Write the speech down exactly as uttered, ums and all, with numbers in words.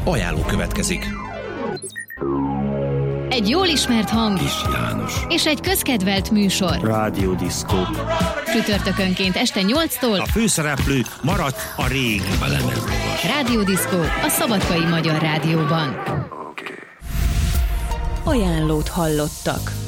Ajánló következik. Egy jól ismert hang Kis János és egy közkedvelt műsor. Rádiódiszkó. Csütörtökönként este nyolctól a főszereplő maradt a régi. Rádiódiszkó a Szabadkai Magyar Rádióban. Ajánlót hallottak.